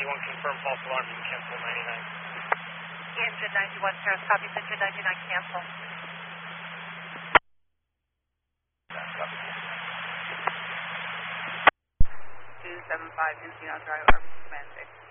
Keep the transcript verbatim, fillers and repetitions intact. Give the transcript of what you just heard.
ninety-one, confirm false alarm, you can cancel ninety-nine. Engine ninety-one, Cirrus, copy, engine ninety-nine, cancel. two seven five, Encino Drive, R B C Command six.